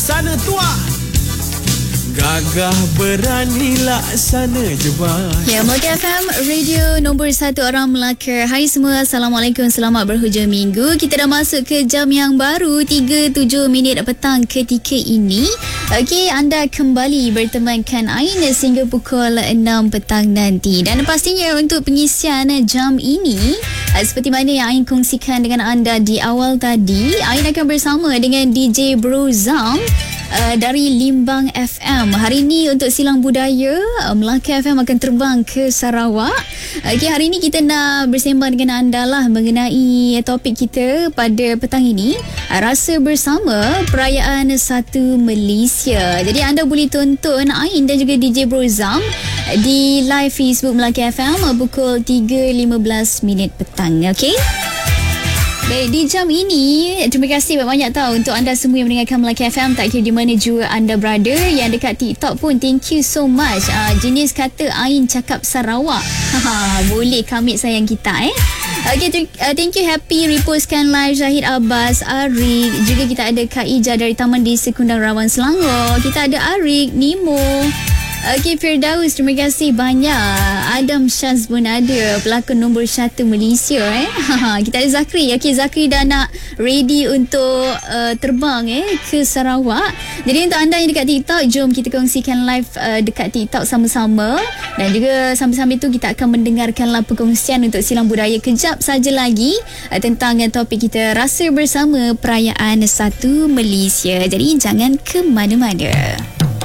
sana tuan. Gagah berani laksana jebat. Ya, Melaka FM, radio nombor 1 orang Melaka. Hai semua, Assalamualaikum, selamat berhujung minggu. Kita dah masuk ke jam yang baru, 3.07 minit petang ketika ini. Okey, anda kembali bertemankan Ain sehingga pukul 6 petang nanti. Dan pastinya untuk pengisian jam ini, seperti mana yang Ain kongsikan dengan anda di awal tadi, Ain akan bersama dengan DJ Bro Zam dari Limbang FM. Hari ini untuk Silang Budaya, Melaka FM akan terbang ke Sarawak. Okay, hari ini kita nak bersembang dengan anda lah mengenai topik kita pada petang ini, rasa bersama perayaan Satu Malaysia. Jadi anda boleh tonton Ain dan juga DJ Bro Zam di live Facebook Melaka FM pukul 3.15 minit petang. Okay? Baik, di jam ini, terima kasih banyak tahu untuk anda semua yang mendengarkan Melaka FM, tak kira di mana jua anda berada. Yang dekat TikTok pun, thank you so much. Jenis kata Ain cakap Sarawak. Boleh kamit sayang kita Okay, thank you Happy repostkan live Zahid Abbas, Arik. Juga kita ada Kak Ija dari Taman Desa Kundang Rawan Selangor. Kita ada Arik, Nimo. Okay, Firdaus, terima kasih banyak. Adam Syaz pun ada, pelakon nombor 1 Malaysia Kita ada Zakri. Okay, Zakri dah nak ready untuk terbang ke Sarawak. Jadi untuk anda yang dekat TikTok, jom kita kongsikan live dekat TikTok sama-sama. Dan juga sambil-sambil tu kita akan mendengarkanlah perkongsian untuk Silang Budaya kejap saja lagi tentang topik kita, rasa bersama perayaan Satu Malaysia. Jadi jangan ke mana-mana.